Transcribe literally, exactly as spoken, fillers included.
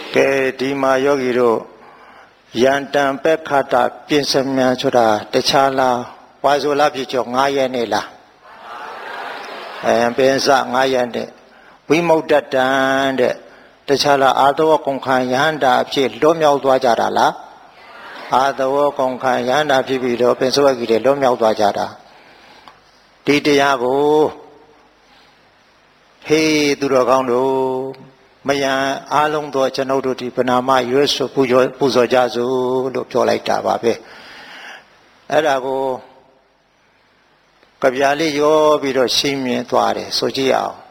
ကဲဒီမှာယောဂီတို့ယန္တံပက္ခတပြင်စမြန်ဆိုတာတခြားလားဝါဆိုလားဖြစ်ကျော်ငါးရက်နေလားအဲပင်စငါးရက်နဲ့ဝိမုဒ္ဒတံတဲ့တခြားလားအာသဝကုန်ခံယန္တာအဖြစ်လွတ်မြောက်သွားကြတာလားအာသဝကုန်ခံယန္တာဖြစ်ပြီးတော့ပင်စဝက်ကြီးတွေလွတ်မြောက်သွားကြတာဒီတရားကိုဟေးသူတော်ကောင်းတို့မယံအားလုံးသောကျွန်ုပ်တို့ဒီပနာမရွေးဆိုပူဇော်ပူဇော်ကြစို့လို့ပြောလိုက်တာပါပဲအဲ့ဒါကိုကြပြလေးရောပြီးတော့ရှင်းမြင်သွားတယ်ဆိုကြည့်အောင်